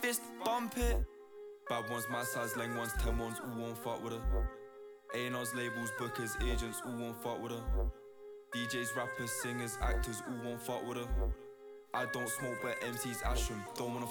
fist, bump it. Bad ones, my size, leng ones, 10 ones, all won't fuck with her. A&Rs, labels, bookers, agents, all won't fuck with her. DJs, rappers, singers, actors, all won't fuck with her. I don't smoke but MC's ashram, don't wanna